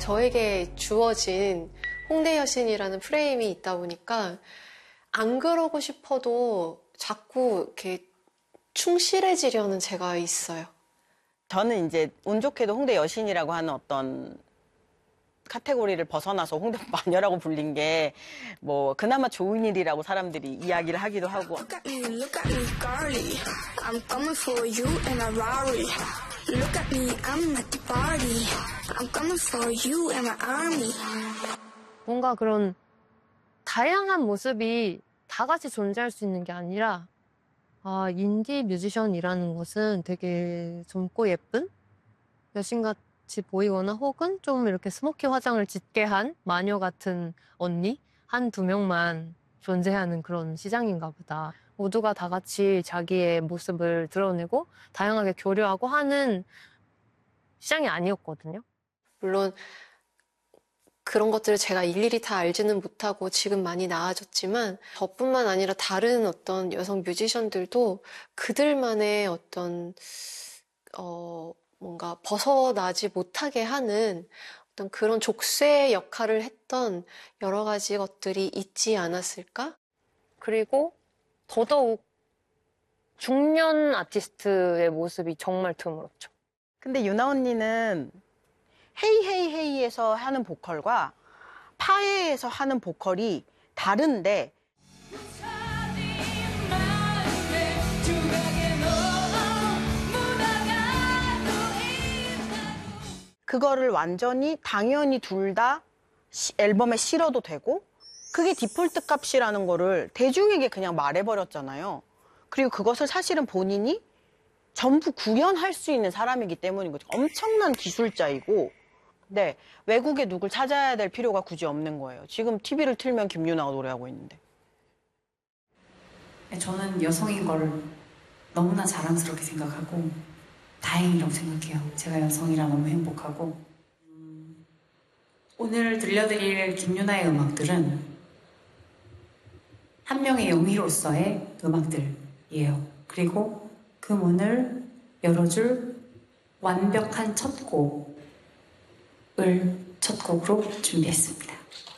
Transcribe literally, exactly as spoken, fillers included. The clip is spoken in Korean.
저에게 주어진 홍대 여신이라는 프레임이 있다 보니까 안 그러고 싶어도 자꾸 이렇게 충실해지려는 제가 있어요. 저는 이제 운 좋게도 홍대 여신이라고 하는 어떤 카테고리를 벗어나서 홍대 마녀라고 불린 게 뭐 그나마 좋은 일이라고 사람들이 이야기를 하기도 하고. 뭔가 그런 다양한 모습이 다 같이 존재할 수 있는 게 아니라 아, 인디 뮤지션이라는 것은 되게 젊고 예쁜 여신같이 보이거나 혹은 좀 이렇게 스모키 화장을 짙게 한 마녀 같은 언니 한 두 명만 존재하는 그런 시장인가 보다. 모두가 다 같이 자기의 모습을 드러내고 다양하게 교류하고 하는 시장이 아니었거든요. 물론 그런 것들을 제가 일일이 다 알지는 못하고 지금 많이 나아졌지만 저뿐만 아니라 다른 어떤 여성 뮤지션들도 그들만의 어떤 어 뭔가 벗어나지 못하게 하는 어떤 그런 족쇄의 역할을 했던 여러 가지 것들이 있지 않았을까? 그리고 더더욱 중년 아티스트의 모습이 정말 드물었죠. 근데 유나 언니는 헤이 헤이 헤이에서 하는 보컬과 파에에서 하는 보컬이 다른데 그거를 완전히 당연히 둘 다 앨범에 실어도 되고 그게 디폴트 값이라는 거를 대중에게 그냥 말해버렸잖아요. 그리고 그것을 사실은 본인이 전부 구현할 수 있는 사람이기 때문인 거죠. 엄청난 기술자이고 네, 외국에 누굴 찾아야 될 필요가 굳이 없는 거예요. 지금 티비를 틀면 김유나가 노래하고 있는데. 저는 여성인 걸 너무나 자랑스럽게 생각하고 다행이라고 생각해요. 제가 여성이라 너무 행복하고 음, 오늘 들려드릴 김유나의 음악들은 한 명의 영희로서의 음악들이에요. 그리고 그 문을 열어줄 완벽한 첫 곡을 첫 곡으로 준비했습니다.